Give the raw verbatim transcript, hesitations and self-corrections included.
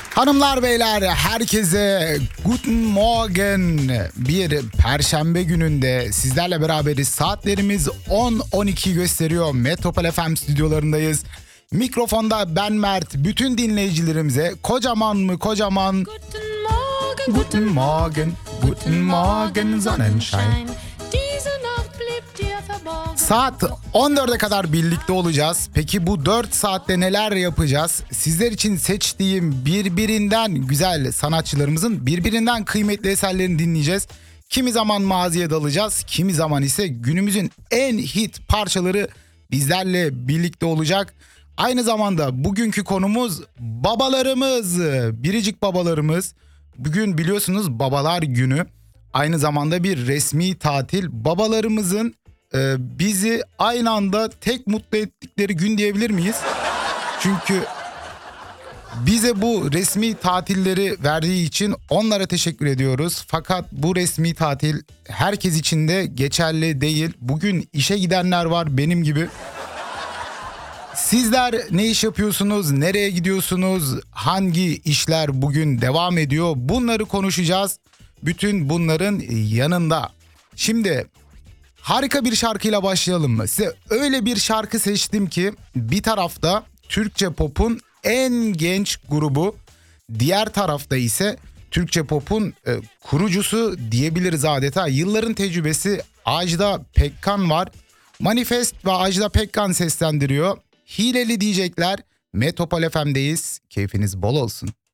Hanımlar beyler herkese Guten Morgen. Bir perşembe gününde sizlerle beraberiz. Saatlerimiz on on iki gösteriyor. Metropol F M stüdyolarındayız. Mikrofonda ben Mert. Bütün dinleyicilerimize kocaman mı kocaman Guten Morgen, Guten Morgen, Guten Morgen Sonnenschein. Diese Nacht blieb dir verborgen. Saat on dörde kadar birlikte olacağız. Peki bu dört saatte neler yapacağız? Sizler için seçtiğim birbirinden güzel sanatçılarımızın birbirinden kıymetli eserlerini dinleyeceğiz. Kimi zaman maziye dalacağız, kimi zaman ise günümüzün en hit parçaları bizlerle birlikte olacak. Aynı zamanda bugünkü konumuz babalarımız, biricik babalarımız. Bugün biliyorsunuz Babalar Günü. Aynı zamanda bir resmi tatil. Babalarımızın e, bizi aynı anda tek mutlu ettikleri gün diyebilir miyiz? Çünkü bize bu resmi tatilleri verdiği için onlara teşekkür ediyoruz. Fakat bu resmi tatil herkes için de geçerli değil. Bugün işe gidenler var benim gibi. Sizler ne iş yapıyorsunuz? Nereye gidiyorsunuz? Hangi işler bugün devam ediyor? Bunları konuşacağız. Bütün bunların yanında. Şimdi harika bir şarkıyla başlayalım mı? Size öyle bir şarkı seçtim ki bir tarafta Türkçe pop'un en genç grubu, diğer tarafta ise Türkçe pop'un e, kurucusu diyebiliriz adeta. Yılların tecrübesi Ajda Pekkan var. Manifest ve Ajda Pekkan seslendiriyor. Hileli diyecekler. Metropol F M'deyiz. Keyfiniz bol olsun.